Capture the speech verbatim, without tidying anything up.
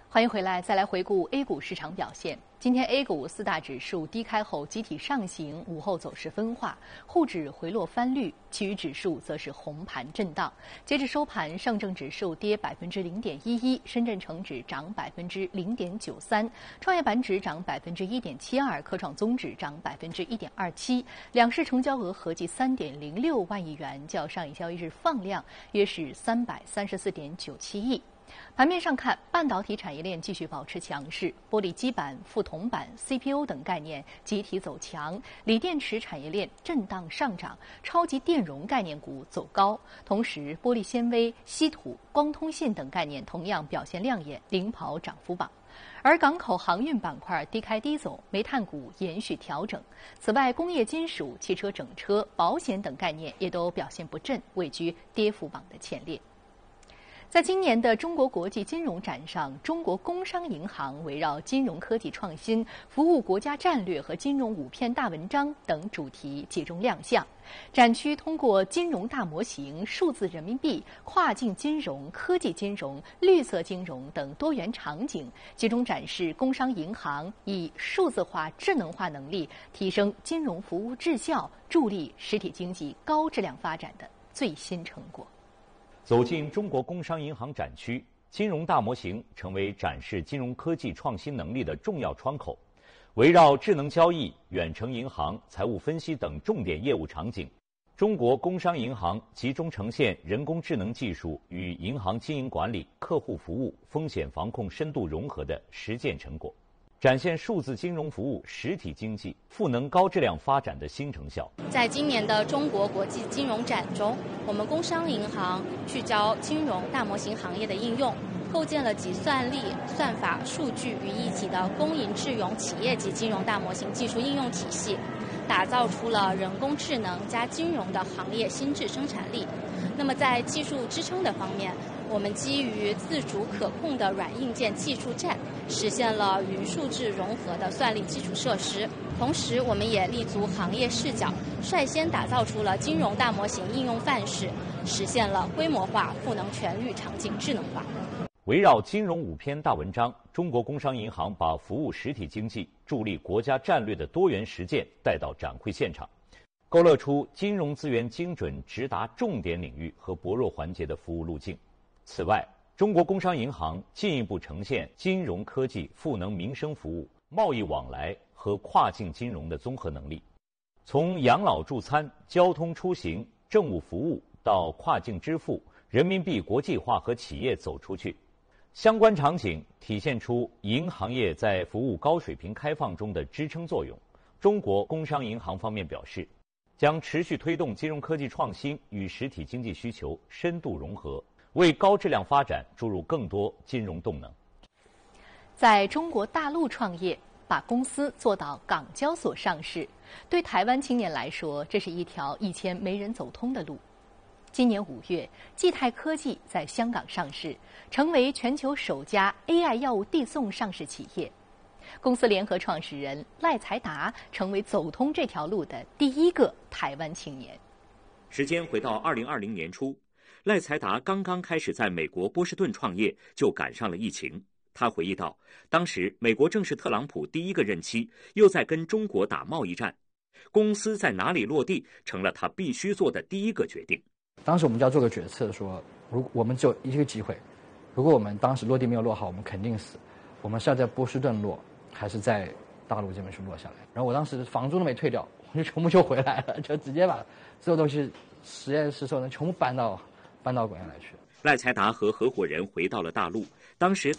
欢迎回来，再来回顾 A 股市场表现。今天 A 股四大指数低开后集体上行，午后走势分化，沪指回落翻绿，其余指数则是红盘震荡。截至收盘，上证指数跌百分之零点一一，深圳成指涨百分之零点九三，创业板指涨百分之一点七二，科创综指涨百分之一点二七。两市成交额合计三点零六万亿元，较上一交易日放量约是三百三十四点九七亿。盘面上看，半导体产业链继续保持强势，玻璃基板、副铜板、C P U 等概念集体走强，锂电池产业链震荡上涨，超级电容概念股走高。同时，玻璃纤维、稀土、光通信等概念同样表现亮眼，领跑涨幅榜。而港口航运板块低开低走，煤炭股延续调整。此外，工业金属、汽车整车、保险等概念也都表现不振，位居跌幅榜的前列。在今年的中国国际金融展上，中国工商银行围绕金融科技创新、服务国家战略和金融五篇大文章等主题集中亮相。展区通过金融大模型、数字人民币、跨境金融、科技金融、绿色金融等多元场景，集中展示工商银行以数字化、智能化能力提升金融服务质效，助力实体经济高质量发展的最新成果。 走进中国工商银行展区，金融大模型成为展示金融科技创新能力的重要窗口。围绕智能交易、远程银行、财务分析等重点业务场景，中国工商银行集中呈现人工智能技术与银行经营管理、客户服务、风险防控深度融合的实践成果，展现数字金融服务实体经济赋能高质量发展的新成效。 在今年的中国国际金融展中，我们工商银行聚焦金融大模型行业的应用，构建了集算力、算法、数据于一体的公银智融企业级金融大模型技术应用体系，打造出了人工智能加金融的行业心智生产力。那么在技术支撑的方面，我们基于自主可控的软硬件技术栈，实现了云数智融合的算力基础设施。同时，我们也立足行业视角，率先打造出了金融大模型应用范式，实现了规模化赋能全域场景智能化。 围绕金融五篇大文章，中国工商银行把服务实体经济、助力国家战略的多元实践带到展会现场，勾勒出金融资源精准直达重点领域和薄弱环节的服务路径。此外，中国工商银行进一步呈现金融科技赋能民生服务、贸易往来和跨境金融的综合能力，从养老助餐、交通出行、政务服务到跨境支付、人民币国际化和企业走出去，相关场景体现出银行业在服务高水平开放中的支撑作用。中国工商银行方面表示，将持续推动金融科技创新与实体经济需求深度融合，为高质量发展注入更多金融动能。 在中国大陆创业，把公司做到港交所上市，对台湾青年来说，这是一条以前没人走通的路。今年五月，济泰科技在香港上市，成为全球首家 A I 药物递送上市企业。公司联合创始人赖财达成为走通这条路的第一个台湾青年。 时间回到二零二零年初，赖财达刚刚开始在美国波士顿创业，就赶上了疫情。他回忆道，当时美国正是特朗普第一个任期，又在跟中国打贸易战，公司在哪里落地成了他必须做的第一个决定。 当时我们就要做个决策，说如果我们只有一个机会，如果我们当时落地没有落好，我们肯定死。我们是要在波士顿落，还是在大陆这边去落下来？然后我当时房租都没退掉，我就全部就回来了，就直接把所有东西实验室所有人全部搬到搬到国内来去。 赖财达和合伙人回到了大陆，当时